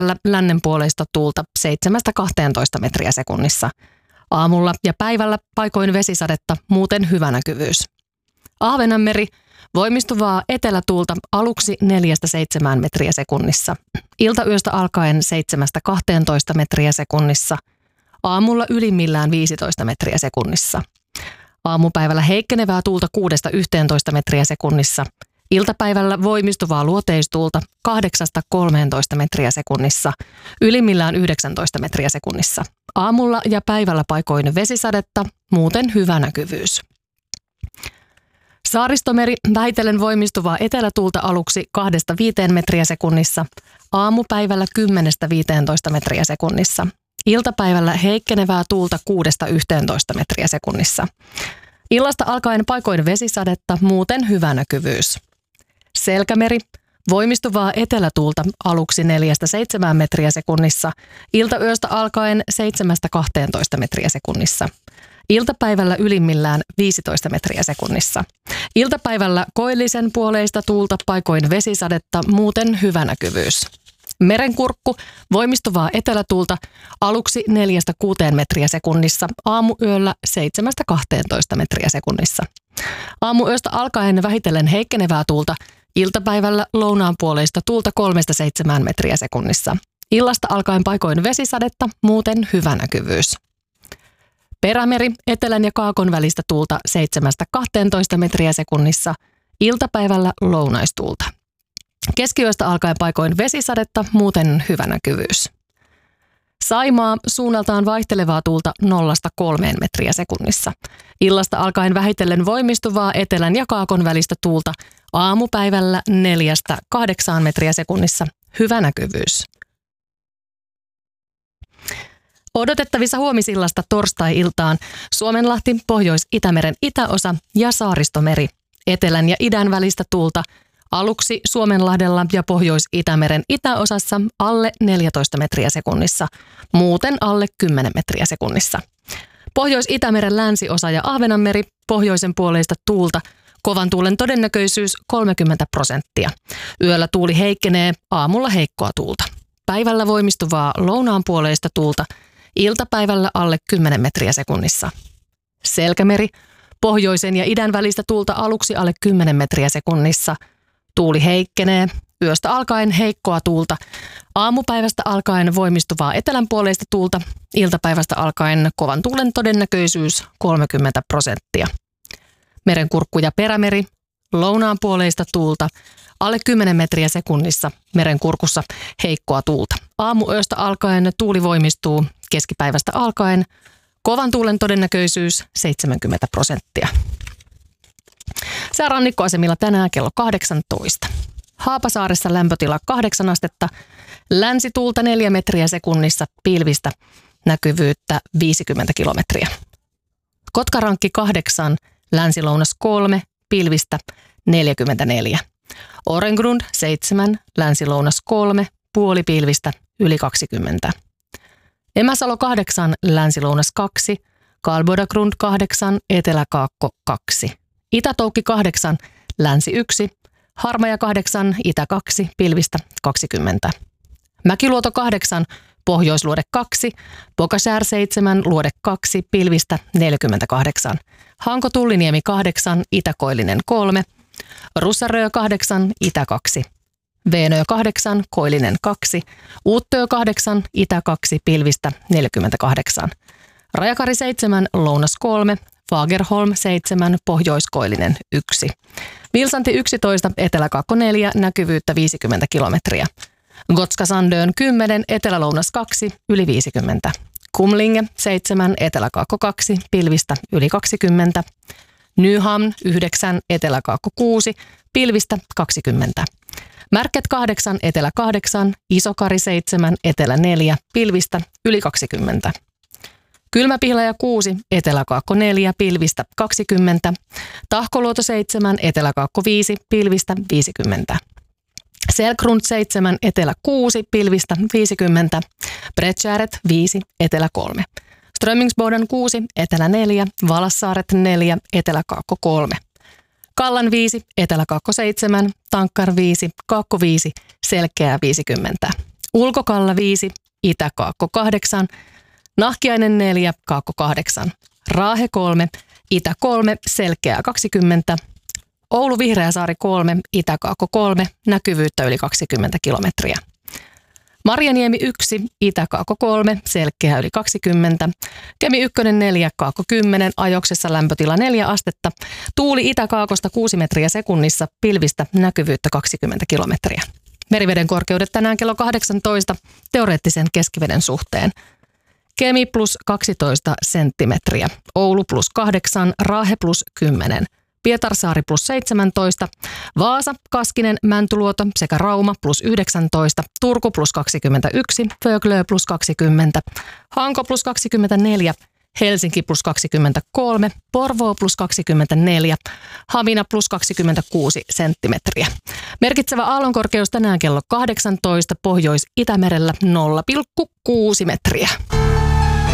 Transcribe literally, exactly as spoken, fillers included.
lännenpuoleista tuulta seitsemästä kahteentoista metriä sekunnissa. Aamulla ja päivällä paikoin vesisadetta, muuten hyvä näkyvyys. Ahvenanmeri, voimistuvaa etelätuulta aluksi neljästä seitsemään metriä sekunnissa. Iltayöstä alkaen seitsemästä kahteentoista metriä sekunnissa. Aamulla ylimmillään viisitoista metriä sekunnissa. Aamupäivällä heikkenevää tuulta kuudesta yhteentoista metriä sekunnissa. Iltapäivällä voimistuvaa luoteistuulta kahdeksasta kolmeentoista metriä sekunnissa. Ylimmillään yhdeksäntoista metriä sekunnissa. Aamulla ja päivällä paikoin vesisadetta, muuten hyvä näkyvyys. Saaristomeri, vähitellen voimistuvaa etelätuulta aluksi kahdesta viiteen metriä sekunnissa. Aamupäivällä kymmenestä viiteentoista metriä sekunnissa. Iltapäivällä heikkenevää tuulta kuudesta yhteentoista metriä sekunnissa. Illasta alkaen paikoin vesisadetta, muuten hyvä näkyvyys. Selkämeri, voimistuvaa etelätuulta aluksi neljästä seitsemään metriä sekunnissa. Iltayöstä alkaen seitsemästä kahteentoista metriä sekunnissa. Iltapäivällä ylimmillään viisitoista metriä sekunnissa. Iltapäivällä koillisen puoleista tuulta paikoin vesisadetta, muuten hyvä näkyvyys. Merenkurkku, voimistuvaa etelätuulta aluksi neljästä kuuteen metriä sekunnissa, aamuyöllä seitsemästä kahteentoista metriä sekunnissa. Aamuyöstä alkaen vähitellen heikkenevää tuulta, iltapäivällä lounaanpuoleista tuulta kolmesta seitsemään metriä sekunnissa. Illasta alkaen paikoin vesisadetta, muuten hyvä näkyvyys. Perämeri, etelän ja kaakon välistä tuulta seitsemästä kahteentoista metriä sekunnissa, iltapäivällä lounaistuulta. Keskiyöstä alkaen paikoin vesisadetta, muuten hyvä näkyvyys. Saimaa, suunnaltaan vaihtelevaa tuulta nollasta kolmeen metriä sekunnissa. Illasta alkaen vähitellen voimistuvaa etelän ja kaakon välistä tuulta, aamupäivällä neljästä kahdeksaan metriä sekunnissa, hyvä näkyvyys. Odotettavissa huomisillasta torstai-iltaan Suomenlahti, Pohjois-Itämeren itäosa ja Saaristomeri. Etelän ja idän välistä tuulta aluksi Suomenlahdella ja Pohjois-Itämeren itäosassa alle neljätoista metriä sekunnissa, muuten alle kymmenen metriä sekunnissa. Pohjois-Itämeren länsiosa ja Ahvenanmeri, pohjoisen puoleista tuulta, kovan tuulen todennäköisyys kolmekymmentä prosenttia. Yöllä tuuli heikkenee, aamulla heikkoa tuulta. Päivällä voimistuvaa lounaanpuoleista tuulta, iltapäivällä alle kymmenen metriä sekunnissa. Selkämeri, pohjoisen ja idän välistä tuulta aluksi alle kymmenen metriä sekunnissa. Tuuli heikkenee, yöstä alkaen heikkoa tuulta, aamupäivästä alkaen voimistuvaa etelänpuoleista tuulta, iltapäivästä alkaen kovan tuulen todennäköisyys kolmekymmentä prosenttia. Merenkurkku ja perämeri, lounaanpuoleista tuulta, alle kymmenen metriä sekunnissa, merenkurkussa heikkoa tuulta. Aamuyöstä alkaen tuuli voimistuu, keskipäivästä alkaen kovan tuulen todennäköisyys seitsemänkymmentä prosenttia. Sää rannikkoasemilla tänään kello kahdeksantoista. Haapasaaressa lämpötila kahdeksan astetta, länsituulta neljä metriä sekunnissa, pilvistä, näkyvyyttä viisikymmentä kilometriä. Kotkarankki kahdeksan, länsilounas kolme, pilvistä neljäkymmentäneljä. Orengrund seitsemän, länsilounas kolme, puoli pilvistä, yli kaksikymmentä. Emäsalo kahdeksan, länsilounas kaksi, Kalbodagrund kahdeksan, eteläkaakko kaksi. Itätoukki kahdeksan, länsi yksi, Harmaja kahdeksan, itä kaksi, pilvistä kaksikymmentä. Mäkiluoto kahdeksan, pohjoisluode kaksi, Pokasär seitsemän, luode kaksi, pilvistä neljäkymmentäkahdeksan. Hanko Tulliniemi kahdeksan, itäkoillinen kolme, Russarö kahdeksan, itä kaksi. Veenö kahdeksan, koillinen kaksi, Uuttöö kahdeksan, itä kaksi, pilvistä neljäkymmentäkahdeksan. Rajakari seitsemän, lounas kolme, Fagerholm seitsemän, pohjoiskoillinen yksi. Vilsanti yksitoista, eteläkaakko neljä, näkyvyyttä viisikymmentä kilometriä. Gotska Sandön kymmenen, etelälounas kaksi, yli viisikymmentä. Kumlinge seitsemän, eteläkaakko kaksi, pilvistä yli kaksikymmentä. Nyhamn yhdeksän, eteläkaakko kuusi, pilvistä kaksikymmentä. Märket kahdeksan, etelä kahdeksan, Isokari seitsemän, etelä neljä, pilvistä yli kaksikymmentä. Kylmäpihlaja kuusi, eteläkaakko neljä, pilvistä kaksikymmentä. Tahkoluoto seitsemän, eteläkaakko viisi, pilvistä viisikymmentä. Selkrund seitsemän, etelä kuusi, pilvistä viisikymmentä. Breckäret viisi, etelä kolme. Strömingsboden kuusi, etelä neljä, Valassaaret neljä, eteläkaakko kolme. Kallan viisi, eteläkaakko seitsemän, Tankkar viisi, kaakko viisi, selkeä viisikymmentä. Ulkokalla viisi, Itä-Kaakko kahdeksan, Nahkiainen neljä, Kaakko kahdeksan, Raahe kolme, Itä kolme, Selkeää kaksikymmentä, Oulu Vihreäsaari kolme, Itä-Kaakko kolme, näkyvyyttä yli kaksikymmentä kilometriä. Marjaniemi yksi, Itä-Kaakko kolme, Selkeää yli kaksikymmentä, Kemi yksi neljä, Kaakko kymmenen, Ajoksessa lämpötila neljä astetta, tuuli Itä-Kaakosta kuusi metriä sekunnissa, pilvistä näkyvyyttä kaksikymmentä kilometriä. Meriveden korkeudet tänään kello kahdeksantoista teoreettisen keskiveden suhteen. Kemi plus kaksitoista senttimetriä, Oulu plus kahdeksan, Raahe plus kymmenen, Pietarsaari plus seitsemäntoista, Vaasa, Kaskinen, Mäntyluoto sekä Rauma plus yhdeksäntoista, Turku plus kaksikymmentäyksi, Föglö plus kaksikymmentä, Hanko plus kaksikymmentäneljä, Helsinki plus kaksikymmentäkolme, Porvoo plus kaksikymmentäneljä, Hamina plus kaksikymmentäkuusi senttimetriä. Merkitsevä aallonkorkeus tänään kello kahdeksantoista, Pohjois-Itämerellä nolla pilkku kuusi metriä.